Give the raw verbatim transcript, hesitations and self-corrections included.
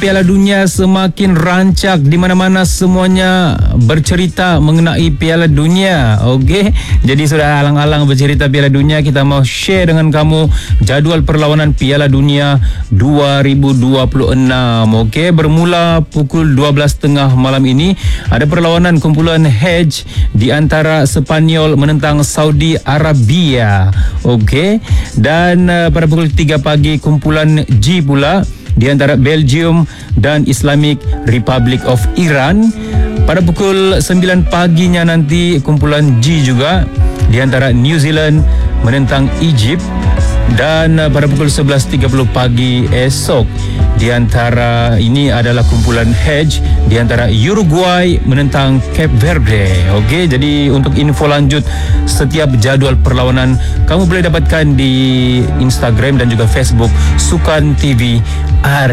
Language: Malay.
Piala Dunia semakin rancak, di mana-mana semuanya bercerita mengenai Piala Dunia. Okey, jadi sudah alang-alang bercerita Piala Dunia, kita mau share dengan kamu jadual perlawanan Piala Dunia dua ribu dua puluh enam. Okey, bermula pukul dua belas tiga puluh malam ini ada perlawanan kumpulan H di antara Sepanyol menentang Saudi Arabia. Okey, dan uh, pada pukul tiga pagi kumpulan G pula di antara Belgium dan Islamic Republic of Iran. Pada pukul sembilan paginya nanti kumpulan G juga di antara New Zealand menentang Egypt. Dan uh, pada pukul sebelas tiga puluh pagi esok di antara ini adalah kumpulan H di antara Uruguay menentang Cape Verde. Okey, jadi untuk info lanjut setiap jadual perlawanan kamu boleh dapatkan di Instagram dan juga Facebook Sukan T V R